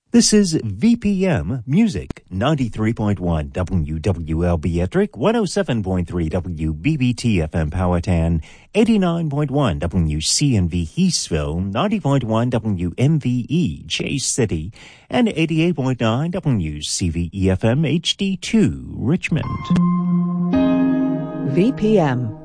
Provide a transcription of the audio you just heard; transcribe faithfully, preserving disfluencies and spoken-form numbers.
This is V P M Music, ninety-three point one W W L B Ettrick, one oh seven point three W B B T F M Powhatan, eighty-nine point one W C N V Heathsville, ninety point one W M V E Chase City, and eighty-eight point nine W C V E F M H D two Richmond. V P M,